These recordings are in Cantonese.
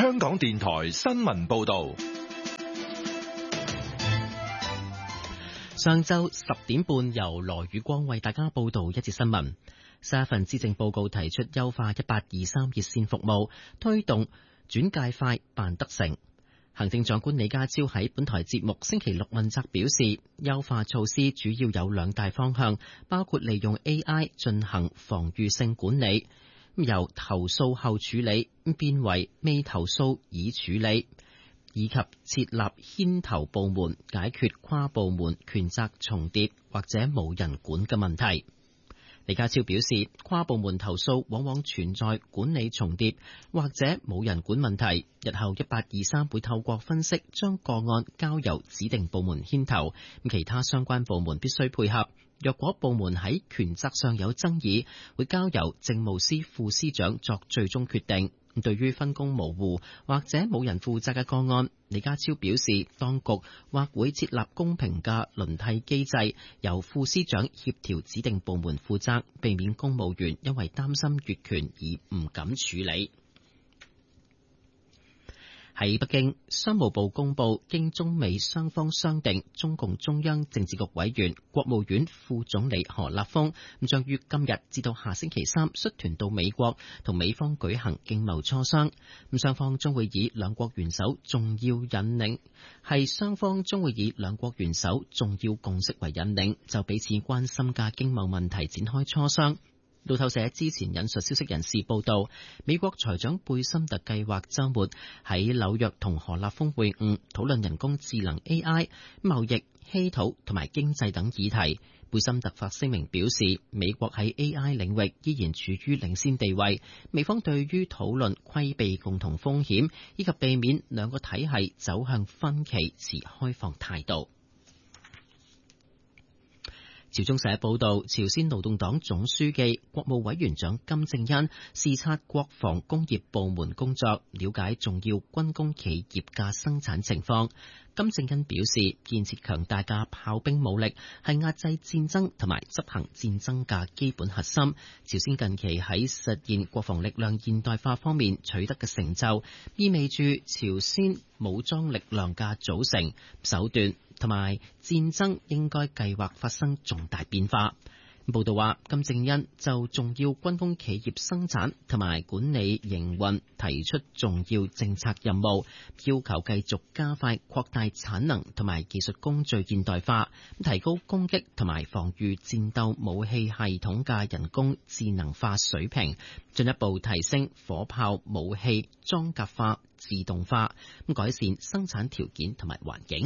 香港電台新聞報道。 上晝10點半，由羅宇光為大家報道一節新聞。新一份施政報告提出優化1823熱線服務，推動轉介快辦得成。行政長官李家超喺本台節目星期六問責表示，優化措施主要有兩大方向，包括利用 AI 進行防禦性管理，由投訴後處理變為未投訴已處理，以及設立牽頭部門，解決跨部門權責重疊或者冇人管嘅問題。李家超表示，跨部門投訴往往存在管理重疊或者冇人管問題，日後1823會透過分析，將個案交由指定部門牽頭，其他相關部門必須配合。若果部門喺權責上有爭議，會交由政務司副司長作最終決定。對於分工模糊或者冇人負責嘅個案，李家超表示，當局或會設立公平嘅輪替機制，由副司長協調指定部門負責，避免公務員因為擔心越權而唔敢處理。喺北京，商務部公布，經中美雙方商定，中共中央政治局委員、國務院副總理何立峰將於今日至到下星期三率團到美國，同美方舉行經貿磋商。雙方將會以兩國元首重要引領，雙方將會以兩國元首重要共識為引領，就彼此關心嘅經貿問題展開磋商。路透社之前引述消息人士報道，美國財長貝森特計劃週末喺紐約同何立峰會晤，討論人工智能 AI、貿易、稀土同埋經濟等議題。貝森特發聲明表示，美國喺 AI 領域依然處於領先地位，美方對於討論規避共同風險以及避免兩個體系走向分歧持開放態度。朝中社報道，朝鮮勞動黨總書記、國務委員長金正恩視察國防工業部門工作，了解重要軍工企業嘅生產情況。金正恩表示，建設強大嘅炮兵武力係壓制戰爭同埋執行戰爭嘅基本核心。朝鮮近期喺實現國防力量現代化方面取得嘅成就，意味住朝鮮武裝力量嘅組成、手段同埋戰爭應該計劃發生重大變化。報道話，金正恩就重要軍工企業生產同埋管理營運提出重要政策任務，要求繼續加快擴大產能同埋技術工序現代化，提高攻擊同埋防禦戰鬥武器系統嘅人工智能化水平，進一步提升火炮武器裝甲化、自動化，改善生產條件同埋環境。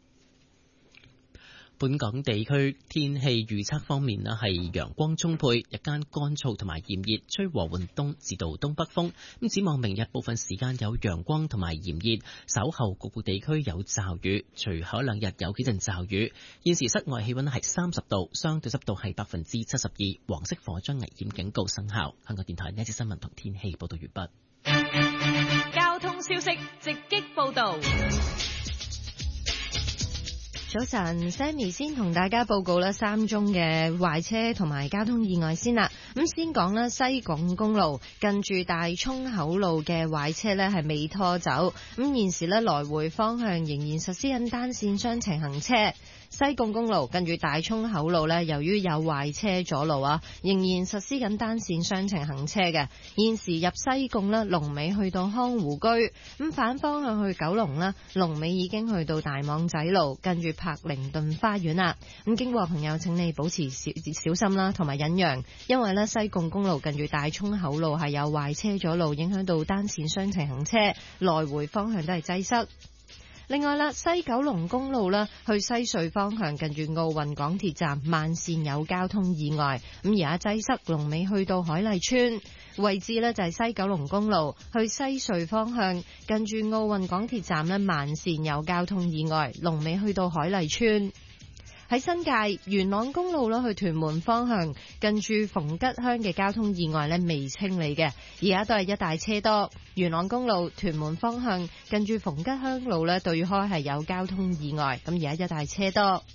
本港地區天氣預測方面咧，係陽光充沛，日間乾燥同埋炎熱，吹和緩東至到東北風。咁展望明日部分時間有陽光同埋炎熱，稍後局部地區有驟雨，隨後兩日有幾陣驟雨。現時室外氣溫係30度，相對濕度係72%，黃色火災危險警告生效。香港電台呢一節新聞同天氣報道完畢。 交通消息直擊報道。 早晨 ，Sammy 先同大家報告啦3宗嘅壞車同埋交通意外先啦。咁先講啦，西貢公路近住大涌口路嘅壞車呢係未拖走，咁現時呢來回方向仍然實施緊單線雙程行車。西貢公路近住大涌口路呢，由於有壞車阻路啊，仍然實施緊單線雙程行車嘅。現時入西貢呢，龍尾去到康湖居，咁反方向去九龍呢，龍尾已經去到大網仔路，近住柏靈頓花園啦。咁經過朋友請你保持小心啦，同埋忍讓，因為呢西貢公路近住大涌口路係有壞車阻路，影響到單線雙程行車，來回方向都係擠塞。另外啦，西九龍公路啦，去西隧方向近住奧運港鐵站慢線有交通意外，咁而家擠塞，龍尾去到海麗村位置呢，就係西九龍公路去西隧方向近住奧運港鐵站呢，慢線有交通意外，龍尾去到海麗村。喺新界元朗公路去屯門方向近住逢吉鄉嘅交通意外未清理嘅，而家都係一大車多。元朗公路屯門方向近住逢吉鄉路對開係有交通意外，咁而家一大車多。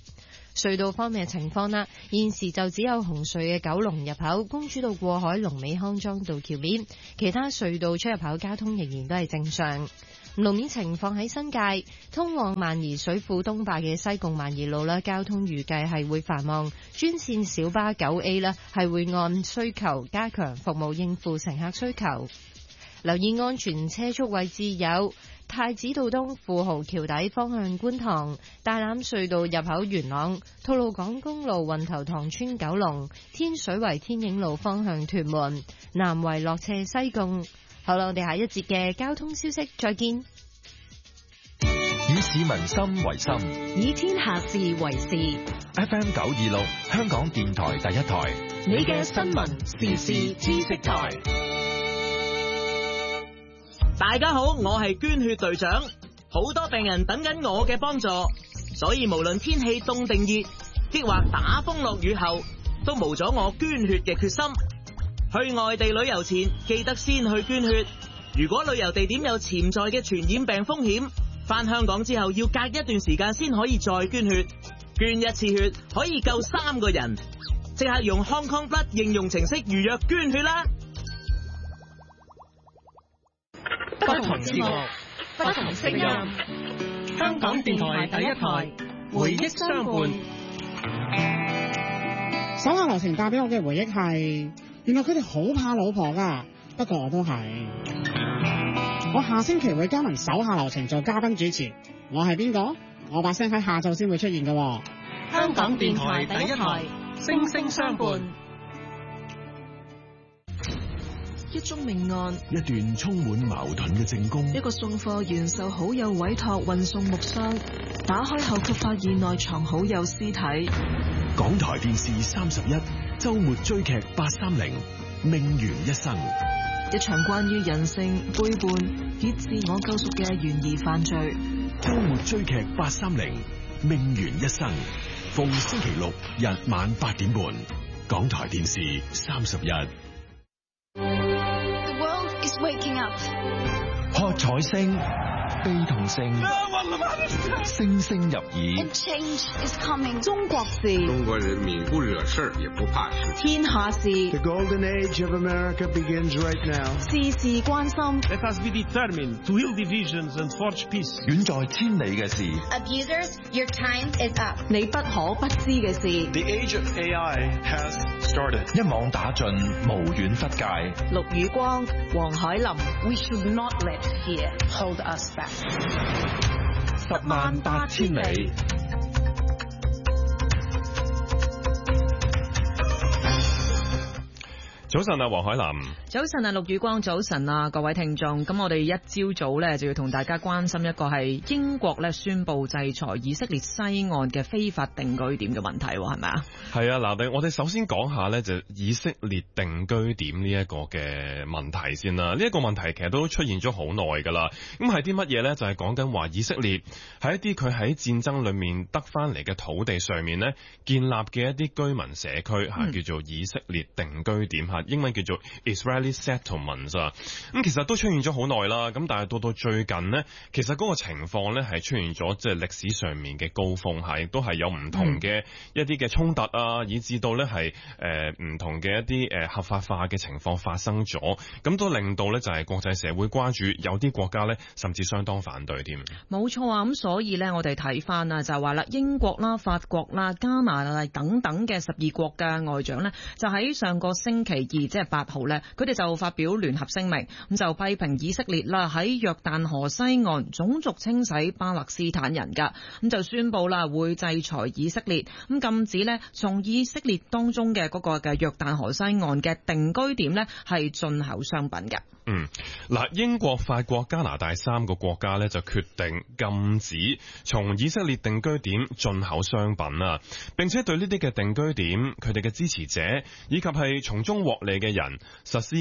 隧道方面嘅情況啦，現時就只有紅隧嘅九龍入口、公主道過海、龍尾康莊道橋面，其他隧道出入口交通仍然都係正常。路面情況喺新界，通往萬宜水庫東壩嘅西貢萬宜路啦，交通預計係會繁忙，專線小巴 9A 啦係會按需求加強服務應付乘客需求。留意安全車速位置有太子道東富豪橋底方向觀塘、大欖隧道入口元朗、吐露港公路運頭塘村九龍、天水圍天影路方向屯門、南圍落斜西貢。好啦，我哋下一節嘅交通消息再見。 以市民心為心， 以天下事為事。 FM 926香港電台第一台， 你嘅新聞時事知識台。 大家好，我係捐血隊長，好多病人等緊我嘅幫助，所以無論天氣凍定熱，抑或打風落雨後，都無阻我捐血嘅決心。去外地旅遊前，記得先去捐血。如果旅遊地點有潛在嘅傳染病風險，返香港之後要隔一段時間先可以再捐血。捐一次血可以救3個人，即刻用 Hong Kong Blood 應用程式預約捐血啦！ 不同節目，不同聲音。香港電台第一台，回憶相伴。 手下留情帶俾我嘅回憶係，原來佢哋好怕老婆㗎，不過我都係。我下星期會加盟手下留情做嘉賓主持，我係邊個？我把聲喺下晝先會出現㗎。 香港電台第一台，聲聲相伴。 一宗命案， 一段充滿矛盾嘅證供， 一個送貨員受好友委託運送木箱，打開後卻發現內藏好友屍體。 港台電視31周末追劇830命懸一生， 一場關於人性背叛以自我救贖嘅懸疑犯罪。 周末追劇830命懸一生，逢星期六日晚8點半，港台電視31。 喝彩聲，悲痛聲，聲聲入耳。 中國事， 中國人民不惹事也不怕事。 天下事。 The golden age of America begins right now. 事事關心。 Let us be determined to heal divisions and forge peace. 遠在千里嘅事。 Abusers, your time is up. 你不可不知嘅事。 The age of AI has started. 一網打盡，無遠弗屆。 陸宇光、黃海林。 We should not let fear hold us back. 108000里。 早晨啊，黃海林。 早晨啊，陸宇光。早晨啊，各位聽眾。咁我哋一朝早呢，就要同大家關心一個係英國呢宣布制裁以色列西岸嘅非法定居點嘅問題，係咪啊？ 係啊，嗱，我哋首先講下呢，就以色列定居點呢一個嘅問題先啦。呢一個問題其實都出現咗好耐噶啦。咁係啲乜嘢呢？就係講緊話以色列喺一啲佢喺戰爭裏面得翻嚟嘅土地上面呢，建立嘅一啲居民社區叫做以色列定居點吓。英文叫做 Israeli settlements 啊，咁其實都出現咗好耐啦，咁但係到最近呢，其實嗰個情況呢係出現咗即係歷史上面嘅高峰，亦都係有唔同嘅一啲嘅衝突啊，以至到呢係唔同嘅一啲合法化嘅情況發生咗，咁都令到呢就係國際社會關注，有啲國家呢甚至相當反對添。 冇錯啊，咁所以呢，我哋睇翻啊，就係話啦，英國啦、法國啦、加拿大等等嘅12國嘅外長呢，就喺上個星期2，即係8號呢，佢哋就發表聯合聲明，咁就批評以色列啦喺約旦河西岸種族清洗巴勒斯坦人噶，咁就宣布啦會制裁以色列，咁禁止呢從以色列當中嘅嗰個嘅約旦河西岸嘅定居點呢係進口商品嘅。 嗱，英國、法國、加拿大3個國家呢就決定禁止從以色列定居點進口商品啊，並且對呢啲嘅定居點佢哋嘅支持者以及係從中獲利嘅人實施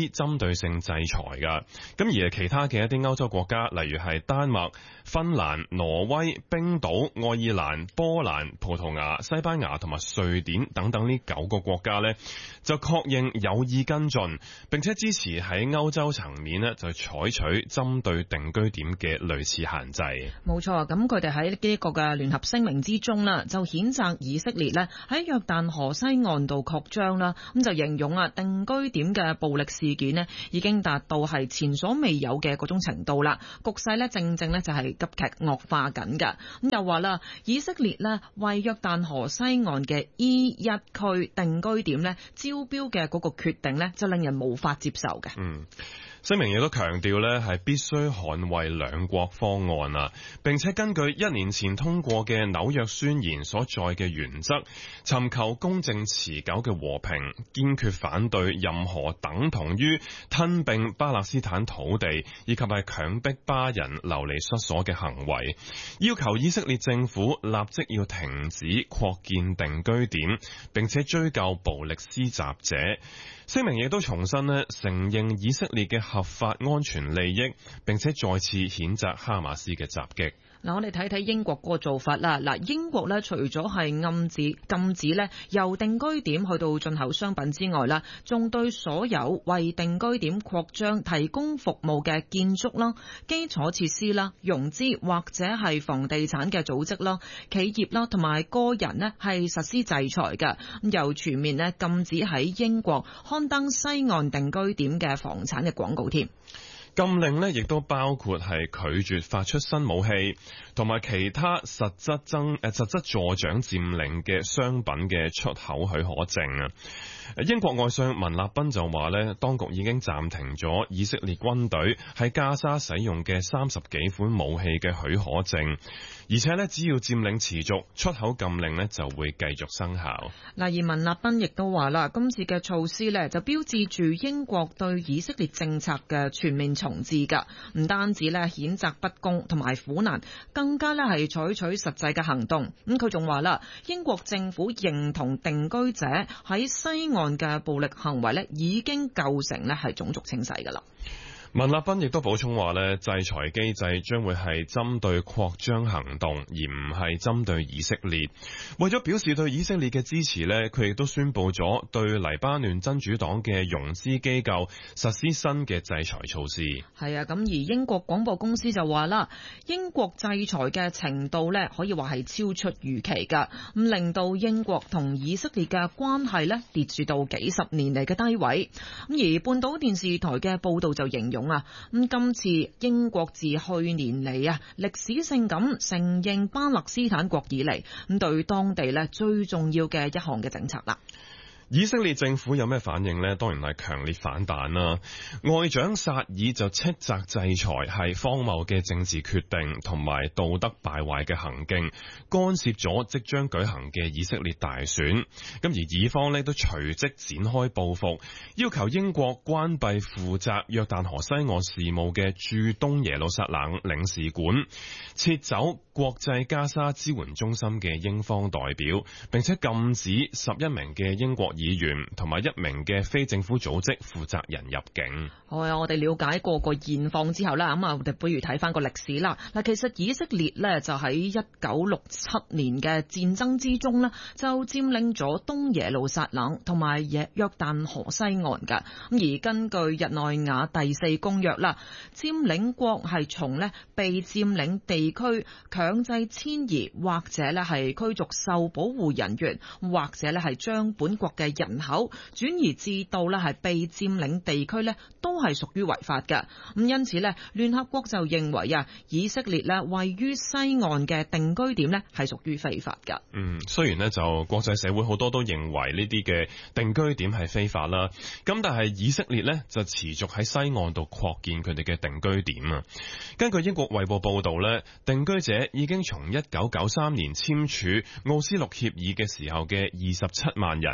針對性制裁㗎。咁而其他嘅一啲歐洲國家，例如係丹麥、芬蘭、挪威、冰島、愛爾蘭、波蘭、葡萄牙、西班牙同埋瑞典等等呢9個國家呢，就確認有意跟進，並且支持喺歐洲層面呢就採取針對定居點嘅類似限制。冇錯，咁佢哋喺呢個嘅聯合聲明之中啦，就譴責以色列呢喺約旦河西岸度擴張啦，咁就形容定居點嘅暴力事件呢已經達到係前所未有嘅嗰種程度啦，局勢呢正正呢就係急劇惡化緊㗎。咁又話啦，以色列呢為約旦河西岸嘅 E1 區定居點呢招標嘅嗰個決定呢，就令人無法接受嘅。 聲明亦都強調呢係必須捍衛兩國方案啊，並且根據1年前通過嘅紐約宣言所在嘅原則，尋求公正持久嘅和平，堅決反對任何等同於吞併巴勒斯坦土地以及係強迫巴人流離失所嘅行為，要求以色列政府立即要停止擴建定居點，並且追究暴力施襲者。聲明亦都重申承認以色列嘅合法安全利益，並且再次譴責哈馬斯嘅襲擊。 嗱，我哋睇睇英國個做法啦。嗱，英國除咗係暗指禁止由定居點去到進口商品之外啦，仲對所有為定居點擴張提供服務嘅建築啦、基礎設施啦、融資或者係房地產嘅組織啦、企業啦同埋個人係實施制裁嘅。又全面禁止喺英國刊登西岸定居點嘅房產嘅廣告添。 禁令亦都包括係拒絕發出新武器同埋其他實質助長佔領嘅商品嘅出口許可證啊。英國外相文立賓就話當局已經暫停咗以色列軍隊喺加沙使用嘅30幾款武器嘅許可證，而且只要佔領持續，出口禁令就會繼續生效。 而文立賓亦都話啦，今次嘅措施就標誌住英國對以色列政策嘅全面重置㗎，唔單止譴責不公同埋苦難，更加係採取實際嘅行動。咁佢仲話啦，英國政府認同定居者喺西岸嘅暴力行為已經構成係種族清洗㗎啦。 文立賓亦都補充話制裁機制將會係針對擴張行動，而唔係針對以色列。為咗表示對以色列嘅支持佢亦都宣布咗對黎巴嫩真主黨嘅融資機構實施新嘅制裁措施。係啊，咁而英國廣播公司就話啦，英國制裁嘅程度可以話係超出預期㗎，咁令到英國同以色列嘅關係跌住到幾十年嚟嘅低位。咁而半島電視台嘅報道就形容咁今次英國自去年嚟歷史性咁承認巴勒斯坦國以嚟，咁對當地最重要嘅一項嘅政策啦。以色列政府有咩反應呢？當然係強烈反彈啦。外長薩爾就斥責制裁係荒謬嘅政治決定同埋道德敗壞嘅行徑，干涉咗即將舉行嘅以色列大選。咁而以方都隨即展開報復，要求英國關閉負責約旦河西岸事務嘅駐東耶路撒冷領事館，撤走國際加沙支援中心嘅英方代表，並且禁止11名嘅英國議員同埋1名嘅非政府組織負責人入境。好啊，我哋了解過個現況之後啦，咁我哋不如睇翻個歷史啦。嗱，其實以色列就喺1967年嘅戰爭之中就佔領咗東耶路撒冷同埋約旦河西岸㗎。咁而根據日內瓦第4公約啦，佔領國係從被佔領地區強制遷移或者係驅逐受保護人員，或者係將本國嘅人口轉移至到係被佔領地區都係屬於違法嘅。咁因此聯合國就認為以色列位於西岸嘅定居點係屬於非法嘅。雖然就國際社會好多都認為呢啲嘅定居點係非法啦，咁但係以色列就持續喺西岸度擴建佢哋嘅定居點啊。根據英國衛報報道定居者已經從1993年簽署奧斯陸協議嘅時候嘅27萬人，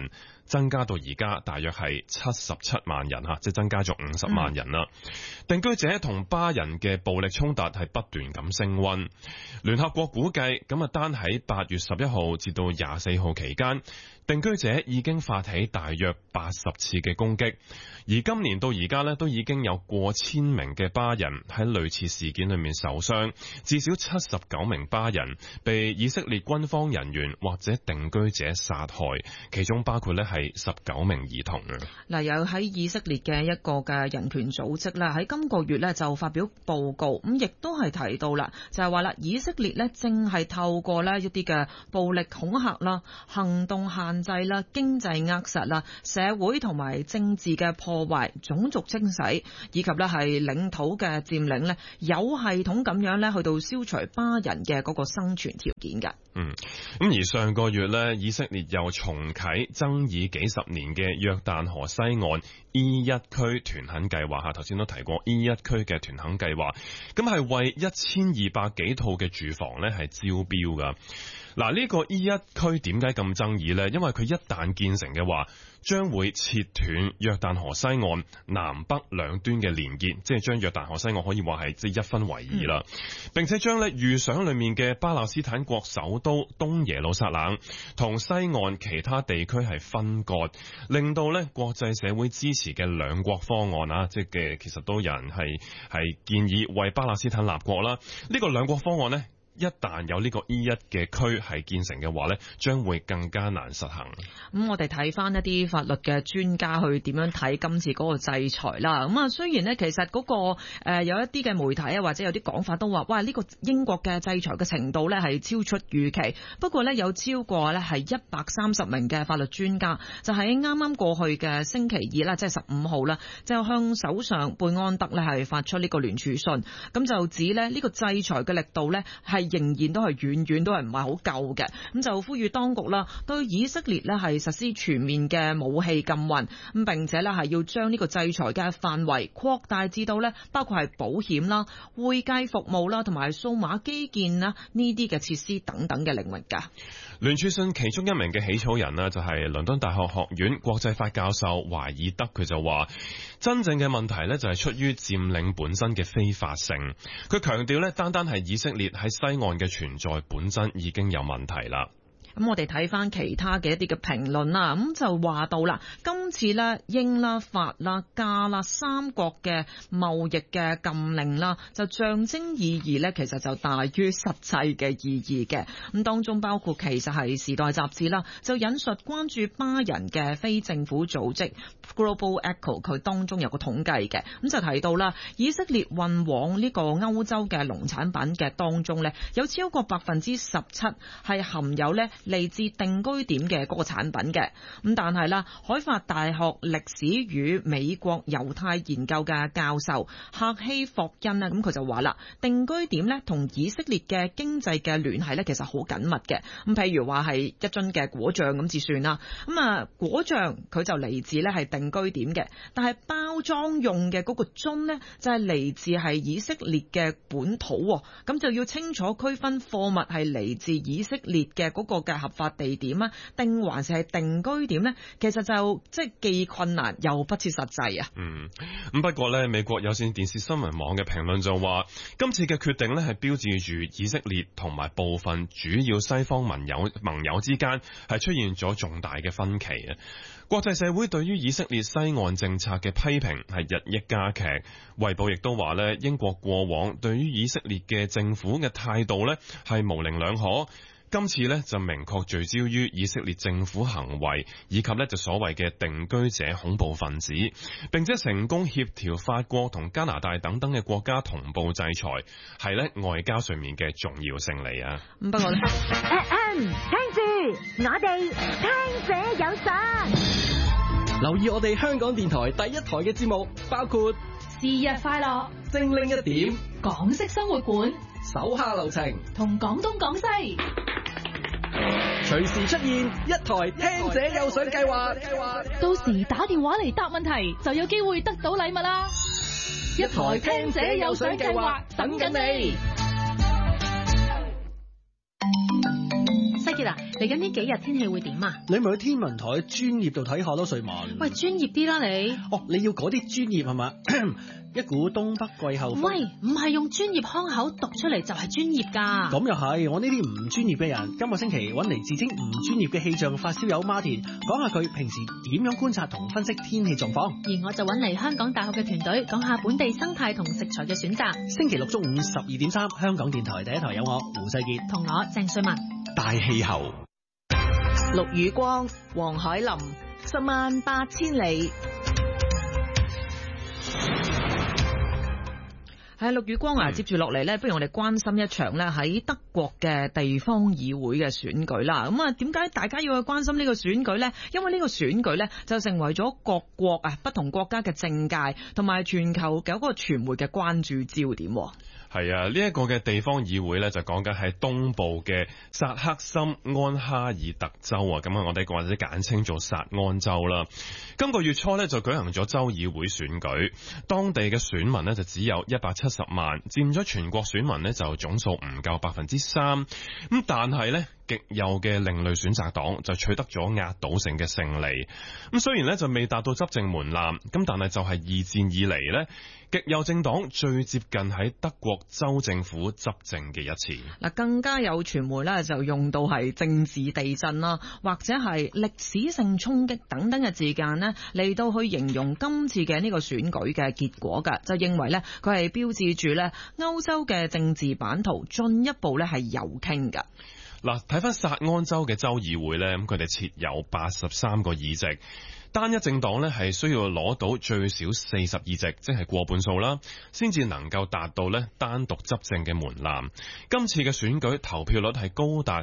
增加到而家大約係77萬人吓，即係增加咗50萬人啦。定居者同巴人嘅暴力衝突係不斷咁升溫。聯合國估計咁啊，單喺8月11號至到24號期間，定居者已經發起大約80次嘅攻擊，而今年到而家呢，都已經有過千名嘅巴人喺類似事件裏面受傷，至少79名巴人被以色列軍方人員或者定居者殺害，其中包括呢係19名兒童啊。 嗱，有喺以色列嘅一個嘅人權組織啦，喺今個月呢就發表報告，咁亦都係提到啦，就係話啦，以色列呢正係透過呢一啲嘅暴力恐嚇啦、行動限制啦、經濟扼殺啦、社會同埋政治嘅破壞、種族清洗以及咧係領土嘅佔領咧，有系統咁樣咧去到消除巴人嘅嗰個生存條件㗎。 咁而上個月咧，以色列又重啟爭議幾十年嘅約旦河西岸 E1 區屯墾計劃吓，頭先都提過 E1 區嘅屯墾計劃，咁係為1200幾套嘅住房咧係招標噶。嗱，呢個 E1 區點解咁爭議呢？因為佢一旦建成嘅話，將會切斷約旦河西岸南北兩端嘅連結，即係將約旦河西岸可以話係即係一分為二啦。並且將預想裏面嘅巴勒斯坦國首都東耶路撒冷同西岸其他地區係分割，令到國際社會支持嘅兩國方案啊，即係其實都有人係建議為巴勒斯坦立國啦。呢個兩國方案呢，一旦有呢個 E1 嘅區係建成嘅話呢，將會更加難實行。 咁我哋睇翻一啲法律嘅專家去點樣睇今次嗰個制裁啦。咁啊，雖然呢，其實嗰個有一啲嘅媒體啊，或者有啲講法都話，哇，呢個英國嘅制裁嘅程度呢係超出預期。不過呢，有超過呢係130名嘅法律專家，就喺啱啱過去嘅星期二啦，即係15號啦，就向首相貝安德呢係發出呢個聯署信，咁就指呢個制裁嘅力度呢係仍然都係遠遠都係唔係好夠嘅，咁就呼籲當局啦，對以色列呢係實施全面嘅武器禁運，咁並且呢係要將呢個制裁嘅範圍擴大至到呢包括係保險啦、會計服務啦同埋數碼基建啦呢啲嘅設施等等嘅領域㗎。 聯署信其中一名嘅起草人呢，就係倫敦大學學院國際法教授懷爾德，佢就話真正嘅問題呢，就係出於佔領本身嘅非法性。佢強調呢，單單係以色列喺西岸嘅存在本身已經有問題啦。 咁我哋睇翻其他嘅一啲嘅評論啦，咁就話到啦，今次呢英啦、法啦、加啦三國嘅貿易嘅禁令啦，就象徵意義呢，其實就大於實際嘅意義嘅。咁當中包括其實係時代雜誌啦，就引述關注巴人嘅非政府組織 Global Echo， 佢當中有個統計嘅，咁就提到啦，以色列運往呢個歐洲嘅農產品嘅當中呢，有超過17%係含有呢嚟自定居點嘅嗰個產品嘅。咁但係啦，海法大學歷史與美國猶太研究嘅教授赫希霍恩呢，咁佢就話啦，定居點呢同以色列嘅經濟嘅聯繫呢，其實好緊密嘅。咁譬如話係一樽嘅果醬咁至算啦。咁啊，果醬佢就嚟自呢係定居點嘅，但係包裝用嘅嗰個樽呢，就係嚟自係以色列嘅本土。咁就要清楚區分貨物係嚟自以色列嘅嗰個嘅合法地點啊，定還是係定居點呢？其實就即係既困難又不切實際啊。 咁不過呢，美國有線電視新聞網嘅評論就話，今次嘅決定呢係標誌住以色列同埋部分主要西方盟友之間係出現咗重大嘅分歧啊。國際社會對於以色列西岸政策嘅批評係日益加劇。衛報亦都話呢，英國過往對於以色列嘅政府嘅態度呢係模棱兩可。今次呢就明確聚焦於以色列政府行為，以及呢就所謂嘅定居者恐怖分子，並且成功協調法國同加拿大等等嘅國家同步制裁，係呢外交上面嘅重要勝利啊！ 不過呢聽住，我哋聽者有賞， 留意我哋香港電台第一台嘅節目，包括是日快樂、 精靈一點、 港式生活館、 手下留情同廣東廣西。 隨時出現一台聽者有賞計劃， 到時打電話嚟答問題就有機會得到禮物啦！一台聽者有賞計劃等緊你。 7月嗱，嚟緊呢幾日天氣會點啊？ 你咪去天文台專業度睇下咯，瑞文。 喂，專業啲啦你。 哦，你要嗰啲專業係嘛？一股東北季候風。 喂，唔係用專業腔口讀出嚟就係專業㗎。 咁又係，我呢啲唔專業嘅人，今個星期揾嚟自稱唔專業嘅氣象發燒友 Martin，講下佢平時點樣觀察同分析天氣狀況。 而我就揾嚟香港大學嘅團隊講下本地生態同食材嘅選擇。 星期六中午12.3，香港電台第一台有我胡世傑同我鄭瑞文。 大氣候， 陸宇光、黃海林，108000里。係陸宇光啊！接住落嚟呢，不如我哋關心一場呢喺德國嘅地方議會嘅選舉啦。咁啊，點解大家要去關心呢個選舉呢？因為呢個選舉呢，就成為咗各國啊不同國家嘅政界同埋全球嘅一個傳媒嘅關注焦點。 係啊，呢一個嘅地方議會呢，就講緊係東部嘅薩克森安哈爾特州啊，咁我哋或者簡稱做薩安州啦。今個月初呢，就舉行咗州議會選舉，當地嘅選民呢，就只有170萬，佔咗全國選民呢，就總數唔夠3%。咁但係呢，極右嘅另類選擇黨就取得咗壓倒性嘅勝利。咁雖然呢，就未達到執政門檻，咁但係就係二戰以嚟呢，極右政黨最接近喺德國州政府執政嘅一次。 嗱，更加有傳媒咧就用到係政治地震啦，或者係歷史性衝擊等等嘅字眼呢，嚟到去形容今次嘅呢個選舉嘅結果㗎，就認為呢，佢係標誌住呢歐洲嘅政治版圖進一步呢係右傾㗎。 嗱，睇翻薩安州嘅州議會呢，咁佢哋設有83個議席。單一政黨呢係需要攞到最少40議席，即係過半數啦，先至能夠達到呢單獨執政嘅門檻。今次嘅選舉投票率係高達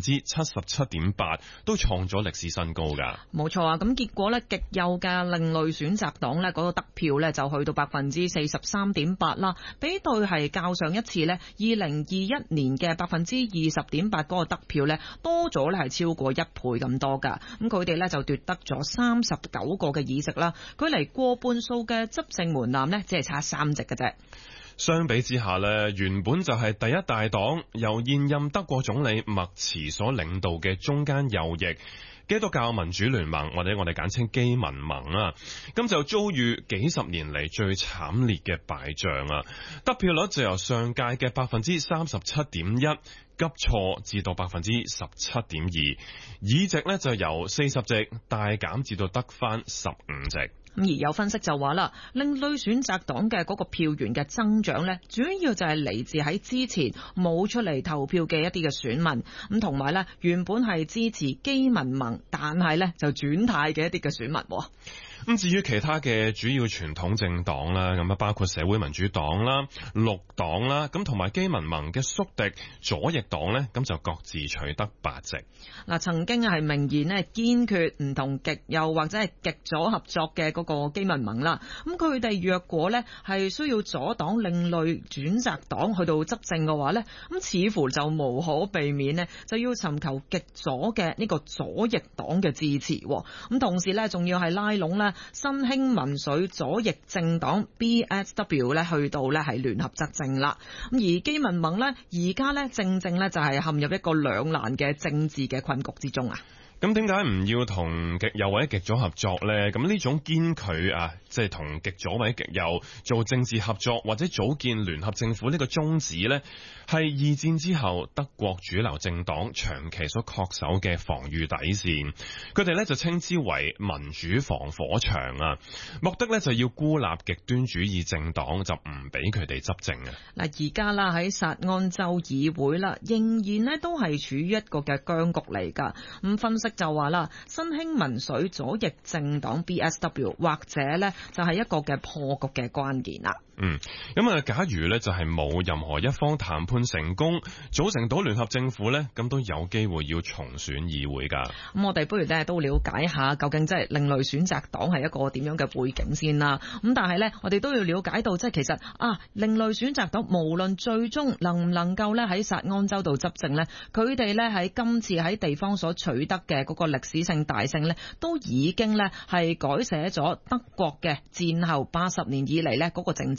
77.8%，都創咗歷史新高㗎。 冇錯啊！咁結果呢，極右嘅另類選擇黨呢嗰個得票呢就去到43.8%啦，比對係較上一次呢2021年嘅20.8%嗰個得票呢多咗呢係超過1倍咁多㗎。咁佢哋呢就奪得咗39個嘅議席啦，距離過半數嘅執政門檻呢，只係差3席嘅啫。 相比之下呢，原本就係第一大黨由現任德國總理默茨所領導嘅中間右翼基督教民主聯盟，或者我哋簡稱基民盟啊，咁就遭遇幾十年嚟最慘烈嘅敗仗啊！得票率就由上屆嘅37.1%急挫至到17.2%，議席呢就由40席大減至到得返15席。 咁而有分析就話啦，另類選擇黨嘅嗰個票源嘅增長呢，主要就係嚟自喺之前冇出嚟投票嘅一啲嘅選民，咁同埋呢原本係支持基民盟，但係呢就轉態嘅一啲嘅選民。 咁至於其他嘅主要傳統政黨啦，咁啊包括社會民主黨啦、綠黨啦，咁同埋基民盟嘅宿敵左翼黨呢，咁就各自取得8席。 嗱，曾經係明言呢堅決唔同極右或者係極左合作嘅嗰個基民盟啦，咁佢哋若果呢係需要阻擋另類選擇黨去到執政嘅話呢，咁似乎就無可避免呢就要尋求極左嘅呢個左翼黨嘅支持，咁同時呢仲要係拉攏呢新興民粹左翼政黨 BSW 咧去到咧係聯合執政啦，咁而基民盟咧而家咧正正咧就係陷入一個兩難嘅政治嘅困局之中啊。 咁點解唔要同極右或者極左合作呢？咁呢種堅拒啊，即係同極左或者極右做政治合作或者組建聯合政府呢個宗旨呢，係二戰之後德國主流政黨長期所恪守嘅防禦底線。佢哋呢就稱之為民主防火牆啊，目的呢就要孤立極端主義政黨，就唔俾佢哋執政啊。 嗱，而家啦喺薩安州議會啦，仍然呢都係處於一個嘅僵局嚟㗎。咁分析就話啦，新興民粹左翼政黨 BSW 或者呢就係一個嘅破局嘅關鍵啦。 咁啊，假如呢就係冇任何一方談判成功，組成到聯合政府呢，咁都有機會要重選議會㗎。 咁我哋不如呢都了解下究竟即係另類選擇黨係一個點樣嘅背景先啦。咁但係呢，我哋都要了解到即係其實另類選擇黨無論最終能唔能夠呢喺薩安州度執政呢，佢哋呢喺今次喺地方所取得嘅嗰個歷史性大勝呢，都已經呢係改寫咗德國嘅戰後80年以嚟呢嗰個政治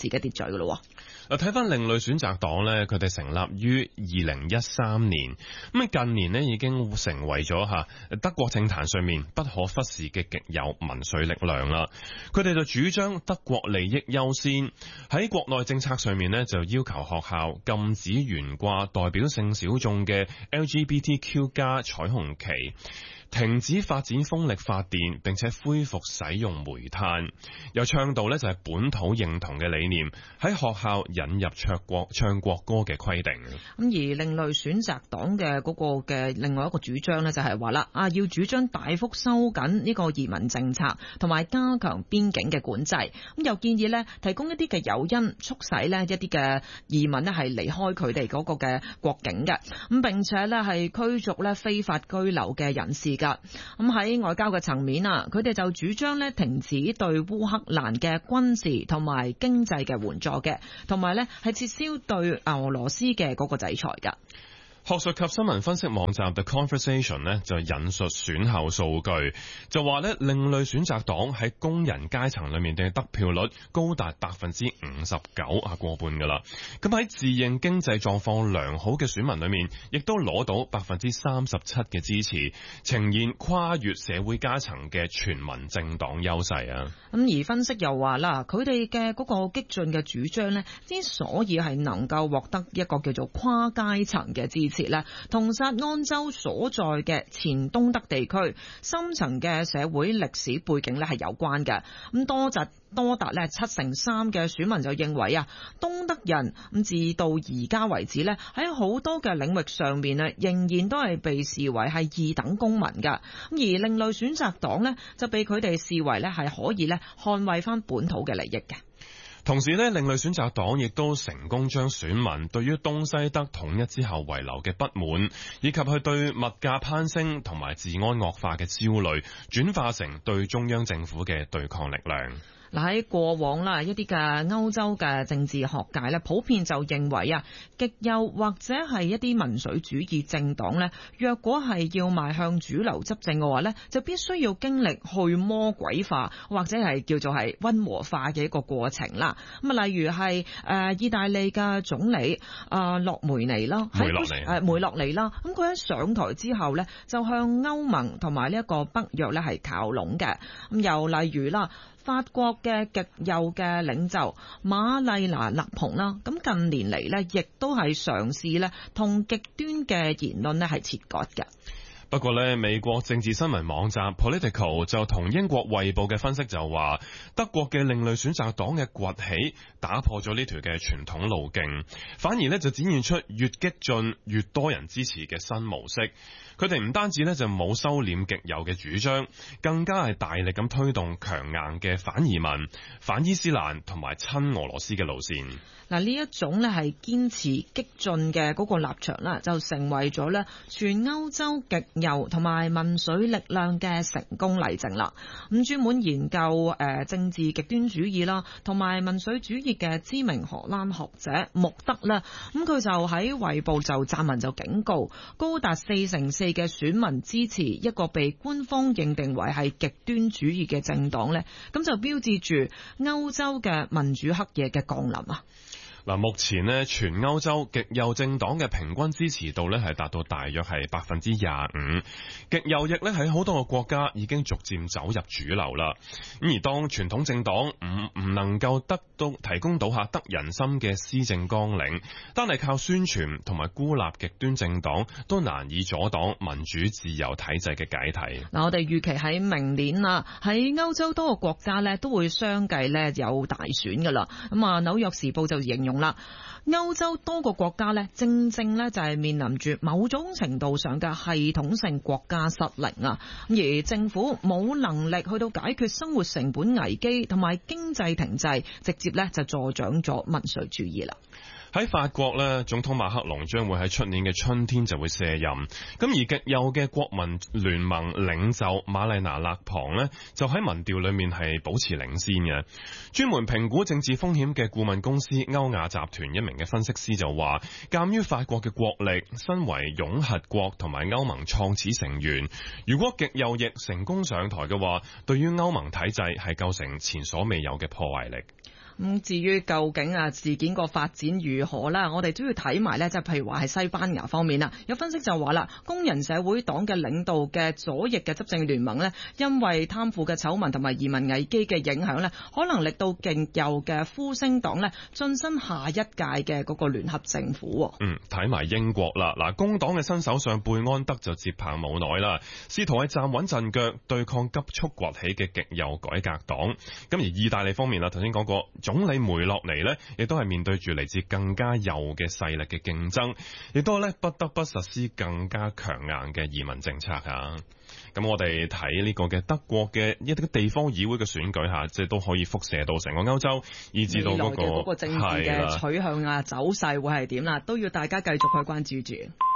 治嘅秩序㗎咯。 睇翻另類選擇黨呢，佢哋成立於2013年，咁近年呢已經成為咗德國政壇上面不可忽視嘅極有民粹力量啦。佢哋就主張德國利益優先，喺國內政策上面呢就要求學校禁止懸掛代表性小眾嘅 LGBTQ+ 彩虹旗，停止發展風力發電，並且恢復使用煤炭。又倡導呢就係本土認同嘅理念，喺學校引入唱國歌嘅規定。 咁而另類選擇黨嘅嗰個嘅另外一個主張呢，就係話啦，要主張大幅收緊呢個移民政策，同埋加強邊境嘅管制。咁又建議呢提供一啲嘅誘因，促使呢一啲嘅移民呢係離開佢哋嗰個嘅國境嘅。咁並且呢係驅逐呢非法居留嘅人士㗎。咁喺外交嘅層面啊，佢哋就主張呢停止對烏克蘭嘅軍事同埋經濟嘅援助嘅，同埋呢係撤銷對俄羅斯嘅嗰個制裁㗎。 學術及新聞分析網站 The Conversation 呢就引述選後數據，就話呢另類選擇黨喺工人階層裏面嘅得票率高達 59%，過半噶啦。咁喺自認經濟狀況良好嘅選民裏面，亦都攞到 37% 嘅支持，呈現跨越社會階層嘅全民政黨優勢啊。 咁而分析又話啦，佢哋嘅嗰個激進嘅主張呢，之所以係能夠獲得一個叫做跨階層嘅支持，同薩安州所在嘅前東德地區深層嘅社會歷史背景咧係有關嘅。咁多達咧73%嘅選民就認為東德人咁至到而家為止咧喺好多嘅領域上面仍然都係被視為係二等公民㗎。咁而另類選擇黨咧就被佢哋視為咧係可以咧捍衛翻本土嘅利益嘅。 同時呢，另類選擇黨亦都成功將選民對於東西德統一之後遺留嘅不滿，以及佢對物價攀升同埋治安惡化嘅焦慮，轉化成對中央政府嘅對抗力量。 嗱，喺過往啦，一啲嘅歐洲嘅政治學界咧，普遍就認為極右或者係一啲民粹主義政黨咧，若果係要邁向主流執政嘅話咧，就必須要經歷去魔鬼化或者係叫做係溫和化嘅一個過程啦。咁啊，例如係意大利嘅總理洛梅尼啦，梅洛尼啦，咁佢喺上台之後咧，就向歐盟同埋呢一個北約咧係靠攏嘅。咁又例如啦，法國嘅極右嘅領袖瑪麗娜勒蓬啦，咁近年嚟呢，亦都係嘗試呢同極端嘅言論呢係切割嘅。 不過呢，美國政治新聞網站 Political 就同英國衛報嘅分析就話，德國嘅另類選擇黨嘅崛起打破咗呢條嘅傳統路徑，反而呢就展現出越激進越多人支持嘅新模式。佢哋唔單止呢就冇收斂極右嘅主張，更加係大力咁推動強硬嘅反移民、反伊斯蘭同埋親俄羅斯嘅路線。 嗱，呢一種呢係堅持激進嘅嗰個立場啦，就成為咗呢全歐洲極右同埋民粹力量嘅成功例證啦。咁專門研究政治極端主義啦同埋民粹主義嘅知名荷蘭學者穆德啦，咁佢就喺衛報就撰文就警告，高達44%嘅選民支持一個被官方認定為係極端主義嘅政黨呢，咁就標誌住歐洲嘅民主黑夜嘅降臨啊！ 嗱，目前呢，全歐洲極右政黨嘅平均支持度呢係達到大約係 25%， 極右翼呢喺好多個國家已經逐漸走入主流啦。咁而當傳統政黨唔能夠提供到得人心嘅施政綱領，單係靠宣傳同埋孤立極端政黨都難以阻擋民主自由體制嘅解體。 嗱，我哋預期喺明年啦，喺歐洲多個國家呢都會相繼呢有大選噶啦。咁啊，紐約時報就形容啦，歐洲多個國家呢正呢就係面臨住某種程度上嘅系統性國家失靈啊，而政府冇能力去到解決生活成本危機同埋經濟停滯，直接呢就助長咗民粹主義啦。 喺法國呢，總統馬克龍將會喺出年嘅春天就會卸任。咁而極右嘅國民聯盟領袖瑪麗娜勒龐呢，就喺民調裏面係保持領先嘅。專門評估政治風險嘅顧問公司歐亞集團一名嘅分析師就話，鑑於法國嘅國力，身為擁核國同埋歐盟創始成員，如果極右翼成功上台嘅話，對於歐盟體制係構成前所未有嘅破壞力。 咁至於究竟事件個發展如何啦，我哋都要睇埋呢，即係譬如話係西班牙方面啦，有分析就話啦，工人社會黨嘅領導嘅左翼嘅執政聯盟呢，因為貪腐嘅醜聞同埋移民危機嘅影響呢，可能力到極右嘅呼聲黨呢，晉身下一屆嘅嗰個聯合政府。 睇埋英國啦，嗱，工黨嘅新首相貝安德就接棒冇耐啦，試圖係站穩陣腳對抗急速崛起嘅極右改革黨。咁而意大利方面啦，頭先講過總理梅洛尼呢，亦都係面對住嚟自更加右嘅勢力嘅競爭，亦都呢不得不實施更加強硬嘅移民政策啊。咁我哋睇呢個嘅德國嘅一啲地方議會嘅選舉下，即係都可以輻射到成個歐洲，以至到嗰個政治嘅取向走勢會係點啦，都要大家繼續去關注住。